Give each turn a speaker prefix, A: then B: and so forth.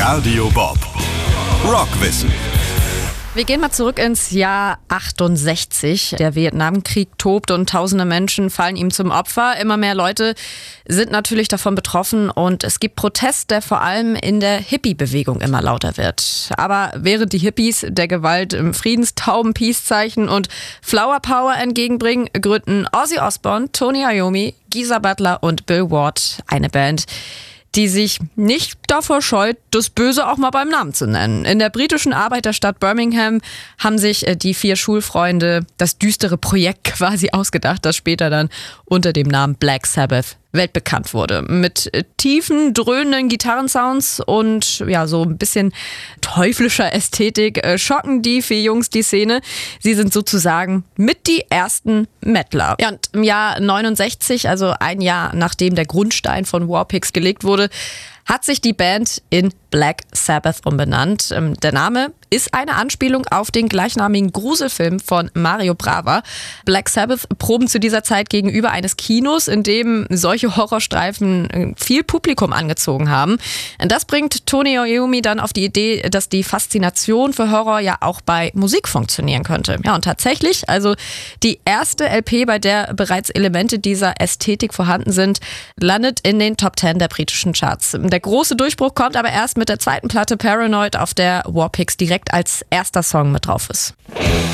A: Radio Bob. Rockwissen.
B: Wir gehen mal zurück ins Jahr 68. Der Vietnamkrieg tobt und tausende Menschen fallen ihm zum Opfer. Immer mehr Leute sind natürlich davon betroffen und es gibt Protest, der vor allem in der Hippie-Bewegung immer lauter wird. Aber während die Hippies der Gewalt im Friedenstauben Peace-Zeichen und Flower Power entgegenbringen, gründen Ozzy Osbourne, Tony Iommi, Geezer Butler und Bill Ward eine Band, die sich nicht davor scheut, das Böse auch mal beim Namen zu nennen. In der britischen Arbeiterstadt Birmingham haben sich die 4 Schulfreunde das düstere Projekt quasi ausgedacht, das später dann unter dem Namen Black Sabbath weltbekannt wurde. Mit tiefen, dröhnenden Gitarrensounds und ja, so ein bisschen teuflischer Ästhetik schocken die 4 Jungs die Szene. Sie sind sozusagen mit die ersten Metaler. Ja, und im Jahr 69, also ein Jahr nachdem der Grundstein von War Pigs gelegt wurde, hat sich die Band in Black Sabbath umbenannt. Der Name ist eine Anspielung auf den gleichnamigen Gruselfilm von Mario Bava. Black Sabbath proben zu dieser Zeit gegenüber eines Kinos, in dem solche Horrorstreifen viel Publikum angezogen haben. Das bringt Tony Iommi dann auf die Idee, dass die Faszination für Horror ja auch bei Musik funktionieren könnte. Ja, und tatsächlich, also die erste LP, bei der bereits Elemente dieser Ästhetik vorhanden sind, landet in den Top 10 der britischen Charts. Der große Durchbruch kommt aber erst mit der zweiten Platte Paranoid, auf der War Pigs direkt als erster Song mit drauf ist.